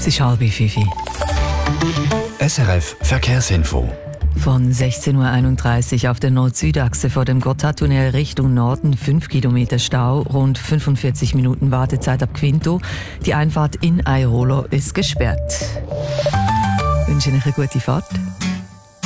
Es ist 4:30 Uhr. SRF Verkehrsinfo. Von 16:31 Uhr auf der Nord-Süd-Achse vor dem Gotthardtunnel Richtung Norden 5 Kilometer Stau, rund 45 Minuten Wartezeit ab Quinto. Die Einfahrt in Airolo ist gesperrt. Ich wünsche Ihnen eine gute Fahrt.